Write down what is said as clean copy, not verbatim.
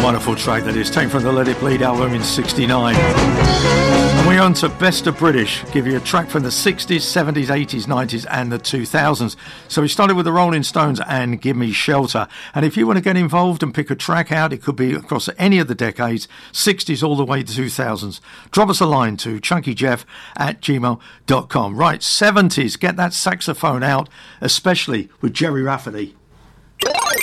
Wonderful track that is, taken from the Let It Bleed album in '69. And we're on to Best of British, give you a track from the 60s, 70s, 80s, 90s and the 2000s. So we started with the Rolling Stones and Give Me Shelter. And if you want to get involved and pick a track out, it could be across any of the decades, 60s all the way to 2000s. Drop us a line to chunkyjeff@gmail.com. Right, 70s, get that saxophone out, especially with Gerry Rafferty.